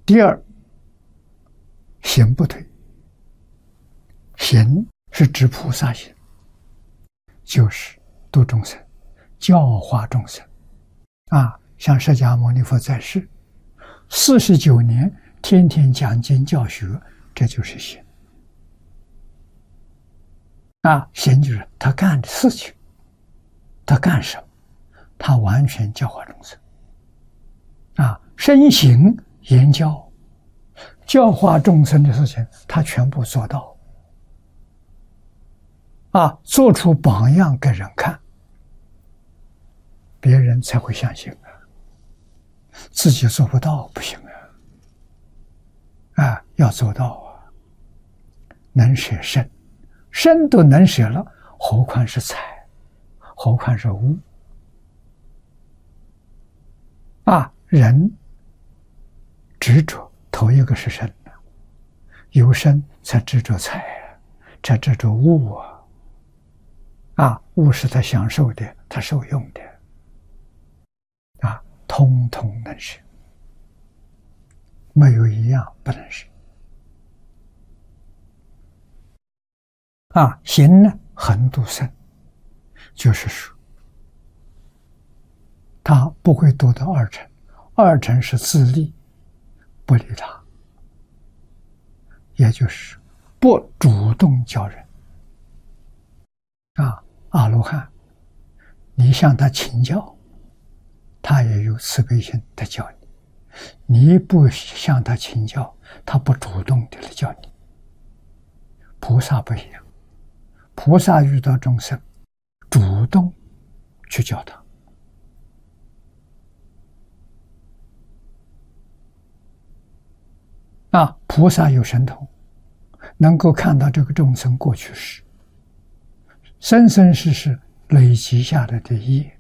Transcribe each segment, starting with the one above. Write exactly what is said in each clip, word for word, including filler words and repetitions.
第二，行不退。行是指菩萨行，就是度众生、教化众生。啊，像释迦牟尼佛在世四十九年，天天讲经教学，这就是行。啊，行就是他干的事情，他干什么？他完全教化众生。啊，身行言教，教化众生的事情，他全部做到。啊，做出榜样给人看，别人才会相信啊。自己做不到不行啊！啊，要做到啊！能舍身，身都能舍了，何况是财，何况是物？啊，人执着，头一个是身呢，有身才执着财啊，才执着物啊。啊，物是他享受的，他受用的，啊，通通能舍，没有一样不能舍。啊，行呢，恒度生，就是说，他不会堕到二乘，二乘是自利，不利他，也就是不主动教人。啊，阿罗汉，你向他请教，他也有慈悲心的教你；你不向他请教，他不主动的来教你。菩萨不一样，菩萨遇到众生，主动去教他。啊，菩萨有神通，能够看到这个众生过去式。生生世世累积下来的业，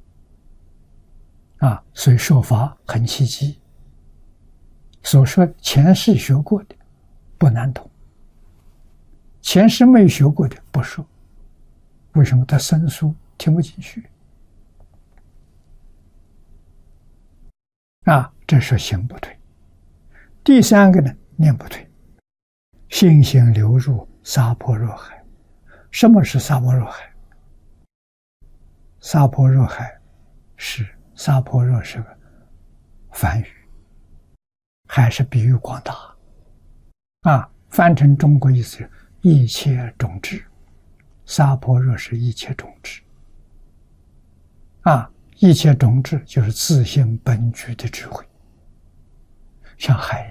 啊，所以说法很契机。所说前世学过的不难懂，前世没学过的不说。为什么他生疏听不进去？啊，这是行不退。第三个呢，念不退，信心流入娑婆若海。什么是娑婆若海？娑婆若海是娑婆若是个梵语，海是比喻广大啊，翻成中国意思是一切种智，娑婆若是一切种智啊，一切种智就是自性本具的智慧，像海